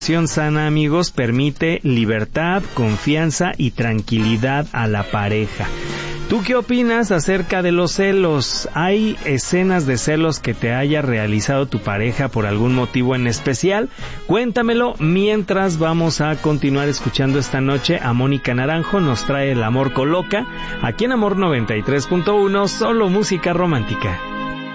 Relación sana, amigos, permite libertad, confianza y tranquilidad a la pareja. ¿Tú qué opinas acerca de los celos? ¿Hay escenas de celos que te haya realizado tu pareja por algún motivo en especial? Cuéntamelo mientras vamos a continuar escuchando esta noche a Mónica Naranjo. Nos trae El amor coloca, aquí en Amor 93.1, solo música romántica.